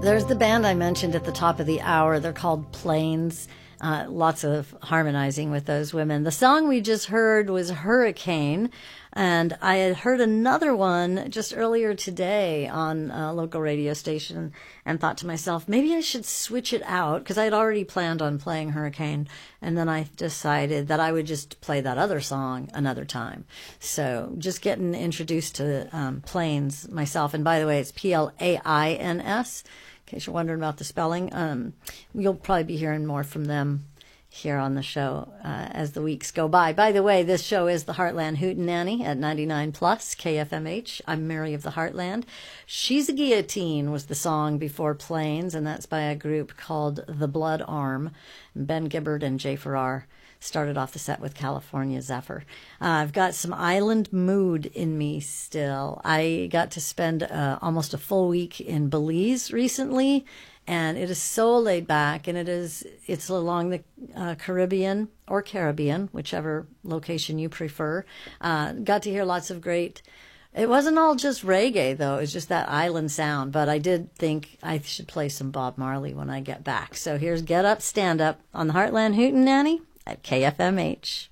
There's the band I mentioned at the top of the hour. They're called Plains. Lots of harmonizing with those women. The song we just heard was Hurricane, and I had heard another one just earlier today on a local radio station and thought to myself, maybe I should switch it out, because I had already planned on playing Hurricane, and then I decided that I would just play that other song another time. So just getting introduced to Plains myself, and by the way, it's Plains. In case you're wondering about the spelling, you'll probably be hearing more from them here on the show as the weeks go by. By the way, this show is the Heartland Hootenanny at 99 plus KFMH. I'm Mary of the Heartland. She's a Guillotine was the song before Plains, and that's by a group called The Blood Arm. Ben Gibbard and Jay Farrar started off the set with California Zephyr. I've got some island mood in me still. I got to spend almost a full week in Belize recently, and it is so laid back, and it's along the Caribbean or Caribbean, whichever location you prefer. Got to hear lots of great. It wasn't all just reggae, though. It was just that island sound. But I did think I should play some Bob Marley when I get back. So here's Get Up, Stand Up on the Heartland Hootenanny at KFMH.